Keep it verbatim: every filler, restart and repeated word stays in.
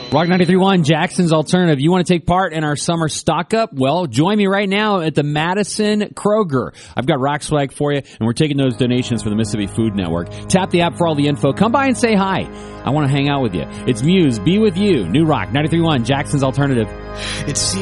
Rock ninety-three point one, Jackson's Alternative. You want to take part in our summer stock up? Well, join me right now at the Madison Kroger. I've got rock swag for you, and we're taking those donations for the Mississippi Food Network. Tap the app for all the info. Come by and say hi. I want to hang out with you. It's Muse, Be With You. New Rock ninety-three point one, Jackson's Alternative. It's